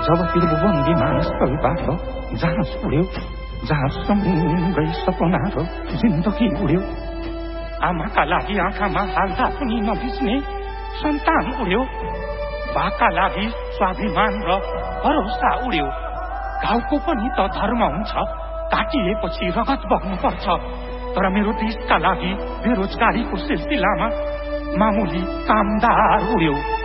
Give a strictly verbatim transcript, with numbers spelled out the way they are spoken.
जब त्रिभुवनदी मानसबाट जहाँ उड्यो, जहाँ सँगै सपना र जिन्दगी उड्यो। आमाका लागि आँखामा हाल्दा पनि नबिच्ने सन्तान उड्यो। बाका लागि स्वाभिमान र भरोसा उड्यो। घाउको पनि त धर्म हुन्छ, काटिएपछि रगत बग्नु पर्छ। तर मेरो देशका लागि बेरोजगारीको सिलसिलामा मामुली कामदार उड्यो।